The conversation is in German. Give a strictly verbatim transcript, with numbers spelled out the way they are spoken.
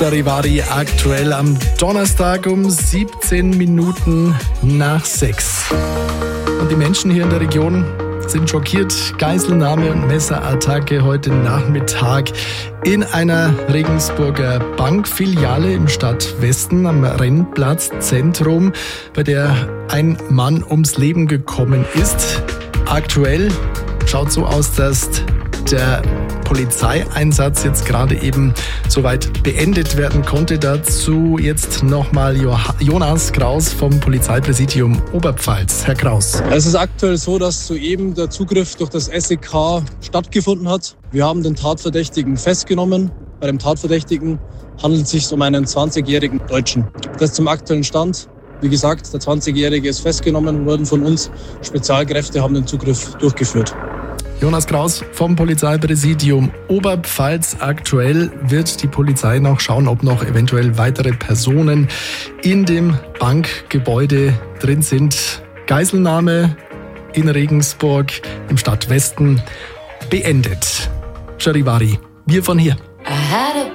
Charivari aktuell am Donnerstag um siebzehn Minuten nach sechs. Und die Menschen hier in der Region sind schockiert. Geiselnahme und Messerattacke heute Nachmittag in einer Regensburger Bankfiliale im Stadtwesten am Rennplatzzentrum, bei der ein Mann ums Leben gekommen ist. Aktuell schaut so aus, dass der Polizeieinsatz jetzt gerade eben soweit beendet werden konnte. Dazu jetzt nochmal Jonas Kraus vom Polizeipräsidium Oberpfalz. Herr Kraus. Es ist aktuell so, dass soeben der Zugriff durch das S E K stattgefunden hat. Wir haben den Tatverdächtigen festgenommen. Bei dem Tatverdächtigen handelt es sich um einen zwanzigjährigen Deutschen. Das zum aktuellen Stand. Wie gesagt, der zwanzigjährige ist festgenommen worden von uns. Spezialkräfte haben den Zugriff durchgeführt. Jonas Kraus vom Polizeipräsidium Oberpfalz. Aktuell wird die Polizei noch schauen, ob noch eventuell weitere Personen in dem Bankgebäude drin sind. Geiselnahme in Regensburg im Stadtwesten beendet. Charivari, wir von hier.